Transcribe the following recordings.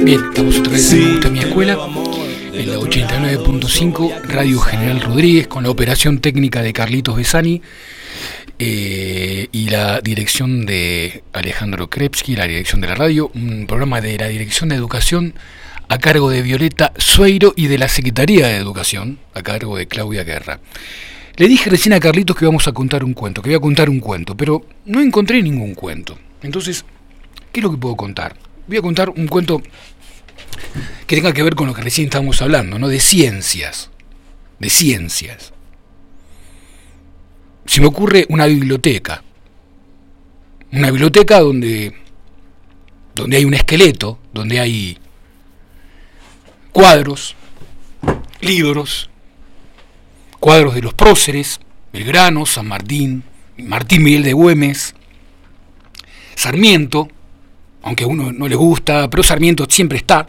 Bien, estamos otra vez en Me Gusta Mi Escuela, en la 89.5 Radio General Rodríguez, con la operación técnica de Carlitos Besani y la dirección de Alejandro Krepsky, la dirección de la radio, un programa de la Dirección de Educación a cargo de Violeta Sueiro y de la Secretaría de Educación a cargo de Claudia Guerra. Le dije recién a Carlitos que vamos a contar un cuento, que voy a contar un cuento, pero no encontré ningún cuento. Entonces, ¿qué es lo que puedo contar? Voy a contar un cuento que tenga que ver con lo que recién estábamos hablando, ¿no? De ciencias. Se me ocurre una biblioteca donde hay un esqueleto, donde hay cuadros, libros, cuadros de los próceres, Belgrano, San Martín, Martín Miguel de Güemes, Sarmiento, aunque a uno no le gusta, pero Sarmiento siempre está.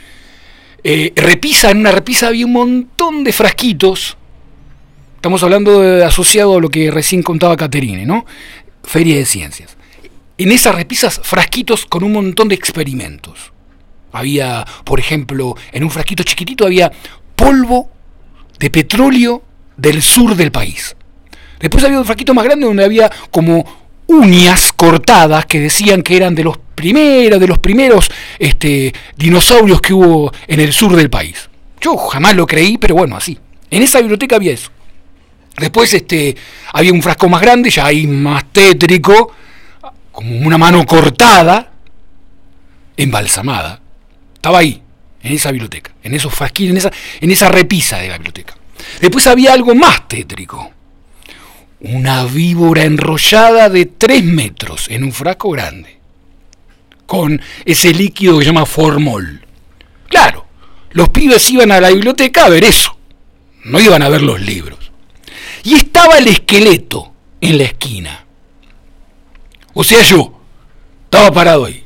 En una repisa había un montón de frasquitos. Estamos hablando asociado a lo que recién contaba Caterine, ¿no? Feria de Ciencias. En esas repisas, frasquitos con un montón de experimentos. Había, por ejemplo, en un frasquito chiquitito había polvo de petróleo del sur del país. Después había un frasquito más grande donde había como uñas cortadas que decían que eran de los primeros dinosaurios que hubo en el sur del país. Yo jamás lo creí, pero bueno, así. En esa biblioteca había eso. Después había un frasco más grande, ya ahí más tétrico, como una mano cortada, embalsamada. Estaba ahí, en esa biblioteca, en esos frasquitos, en esa repisa de la biblioteca. Después había algo más tétrico. Una víbora enrollada de 3 metros en un frasco grande, con ese líquido que se llama formol. Claro, los pibes iban a la biblioteca a ver eso, no iban a ver los libros. Y estaba el esqueleto en la esquina. O sea, yo estaba parado ahí.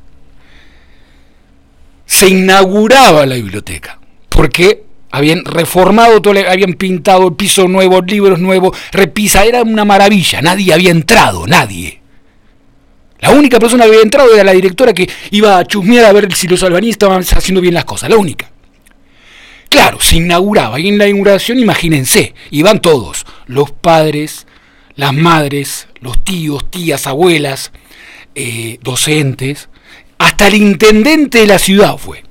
Se inauguraba la biblioteca, porque habían reformado todo, habían pintado el piso nuevo, libros nuevos, repisa, era una maravilla, nadie había entrado, nadie. La única persona que había entrado era la directora que iba a chusmear a ver si los albañiles estaban haciendo bien las cosas, la única. Claro, se inauguraba, y en la inauguración, imagínense, iban todos, los padres, las madres, los tíos, tías, abuelas, docentes, hasta el intendente de la ciudad fue.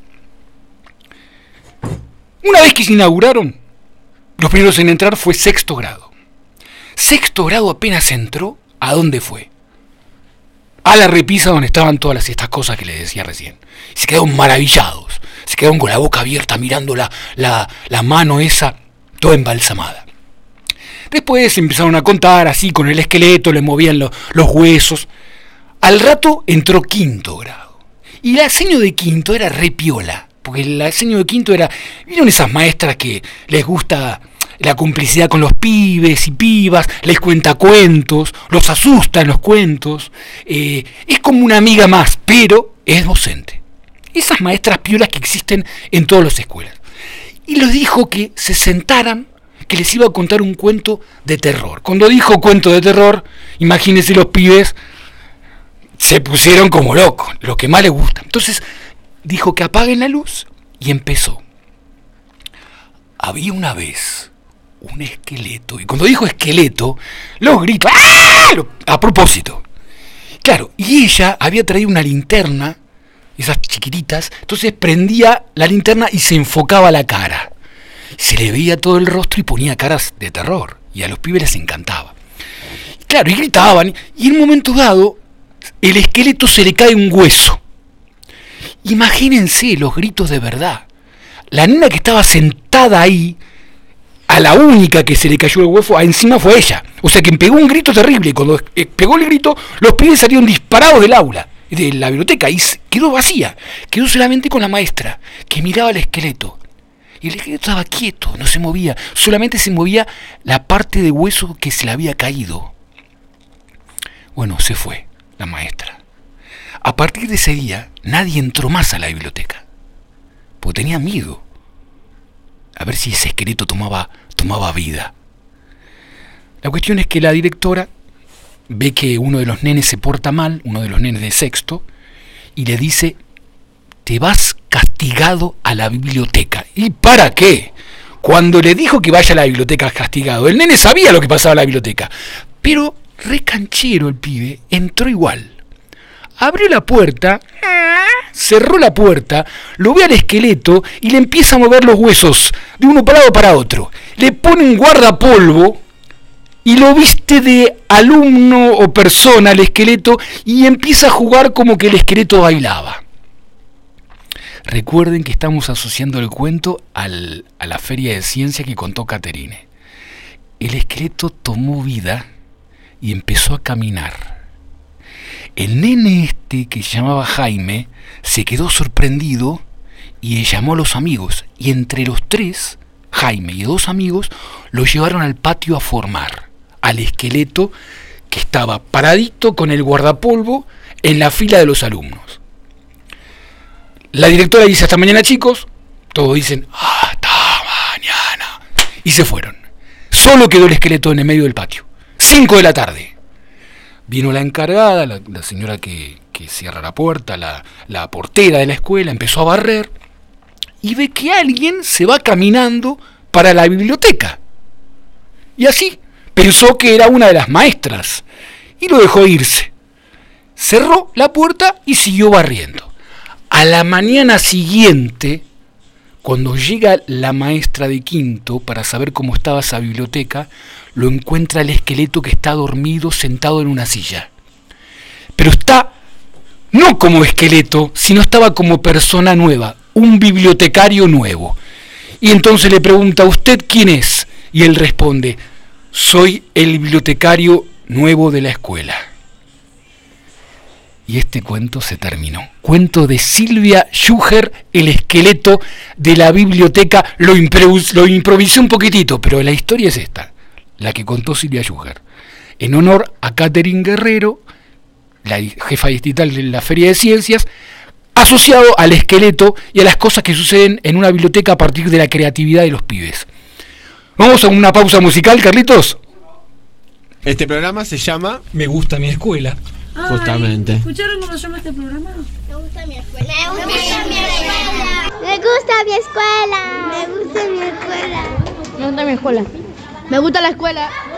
Una vez que se inauguraron, los primeros en entrar fue sexto grado. Sexto grado apenas entró, ¿a dónde fue? A la repisa donde estaban todas estas cosas que les decía recién. Se quedaron maravillados, se quedaron con la boca abierta mirando la mano esa, toda embalsamada. Después empezaron a contar así con el esqueleto, le movían los huesos. Al rato entró quinto grado. Y la seño de quinto era re piola. Porque el diseño de quinto vieron esas maestras que les gusta la complicidad con los pibes y pibas, les cuenta cuentos, los asusta en los cuentos, es como una amiga más, pero es docente. Esas maestras piolas que existen en todas las escuelas. Y les dijo que se sentaran, que les iba a contar un cuento de terror. Cuando dijo cuento de terror, imagínense, los pibes se pusieron como locos, lo que más les gusta. Entonces dijo que apaguen la luz y empezó. Había una vez un esqueleto, y cuando dijo esqueleto, los gritos, ¡ah!, a propósito. Claro, y ella había traído una linterna, esas chiquititas, entonces prendía la linterna y se enfocaba la cara. Se le veía todo el rostro y ponía caras de terror, y a los pibes les encantaba. Claro, y gritaban, y en un momento dado, el esqueleto se le cae un hueso. Imagínense los gritos de verdad. La nena que estaba sentada ahí, a la única que se le cayó el hueso, encima fue ella. O sea que pegó un grito terrible. Y cuando pegó el grito, los pibes salieron disparados del aula, de la biblioteca, y quedó vacía. Quedó solamente con la maestra, que miraba al esqueleto. Y el esqueleto estaba quieto, no se movía. Solamente se movía la parte de hueso que se le había caído. Bueno, se fue la maestra. A partir de ese día, nadie entró más a la biblioteca, porque tenía miedo a ver si ese esqueleto tomaba vida. La cuestión es que la directora ve que uno de los nenes se porta mal, uno de los nenes de sexto, y le dice: te vas castigado a la biblioteca. ¿Y para qué? Cuando le dijo que vaya a la biblioteca castigado, el nene sabía lo que pasaba en la biblioteca, pero re canchero el pibe, entró igual. Abrió la puerta, cerró la puerta, lo ve al esqueleto y le empieza a mover los huesos de uno para lado para otro. Le pone un guardapolvo y lo viste de alumno o persona al esqueleto y empieza a jugar como que el esqueleto bailaba. Recuerden que estamos asociando el cuento a la feria de ciencia que contó Caterine. El esqueleto tomó vida y empezó a caminar. El nene que se llamaba Jaime, se quedó sorprendido y llamó a los amigos. Y entre los tres, Jaime y dos amigos, lo llevaron al patio a formar al esqueleto que estaba paradito con el guardapolvo en la fila de los alumnos. La directora dice: hasta mañana, chicos. Todos dicen: hasta mañana. Y se fueron. Solo quedó el esqueleto en el medio del patio. 5 de la tarde. Vino la encargada, la señora que cierra la puerta, la portera de la escuela, empezó a barrer y ve que alguien se va caminando para la biblioteca. Y así pensó que era una de las maestras y lo dejó irse. Cerró la puerta y siguió barriendo. A la mañana siguiente, cuando llega la maestra de quinto para saber cómo estaba esa biblioteca, lo encuentra el esqueleto que está dormido sentado en una silla. Pero está no como esqueleto, sino estaba como persona nueva, un bibliotecario nuevo. Y entonces le pregunta: ¿usted quién es? Y él responde: soy el bibliotecario nuevo de la escuela. Y este cuento se terminó. Cuento de Silvia Schuher, el esqueleto de la biblioteca. Lo improvisé un poquitito, pero la historia es esta, la que contó Silvia Schuher, en honor a Catherine Guerrero, la jefa distrital de la Feria de Ciencias, asociado al esqueleto y a las cosas que suceden en una biblioteca a partir de la creatividad de los pibes. Vamos a una pausa musical, Carlitos. Este programa se llama Me gusta mi escuela. Justamente. ¿Escucharon cómo se llama este programa? Me gusta mi escuela. Me gusta mi escuela. Me gusta mi escuela. Me gusta mi escuela. Me gusta mi escuela. Me gusta la escuela.